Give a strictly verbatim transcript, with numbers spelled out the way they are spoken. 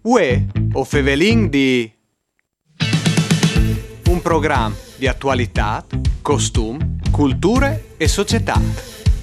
Uè, o Fevelin di... Un programma di attualità, costum, culture e società.